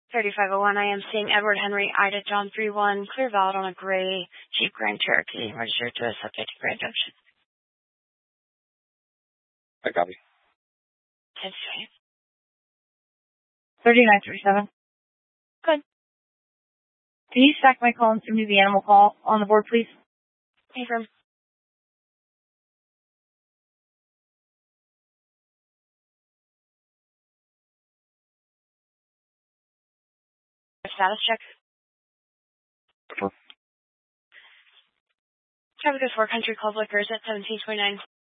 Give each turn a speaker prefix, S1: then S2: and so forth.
S1: 3501, I am seeing Edward Henry Ida John 31, clear valid on a gray Jeep Grand Cherokee, registered to a subject to Grand Junction.
S2: I copy.
S3: 3937.
S1: Good.
S3: Can you stack my call and send me the animal call on the board, please?
S1: Affirm. Status check.
S2: Affirm.
S1: Traffic is 4 Country Club Liquors at 1729